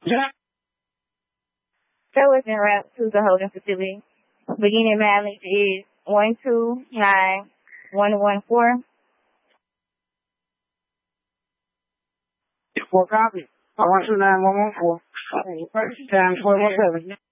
That was in route to the holding facility. Beginning mileage is 129,114. Full copy. 129,114. Times 417.